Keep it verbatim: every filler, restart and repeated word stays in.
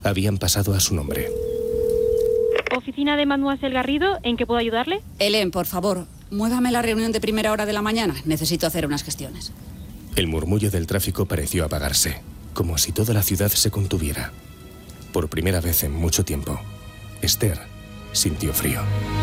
habían pasado a su nombre. Oficina de Mademoiselle Garrido, ¿en qué puedo ayudarle? Helen, por favor, muévame la reunión de primera hora de la mañana. Necesito hacer unas gestiones. El murmullo del tráfico pareció apagarse, como si toda la ciudad se contuviera. Por primera vez en mucho tiempo, Esther sintió frío.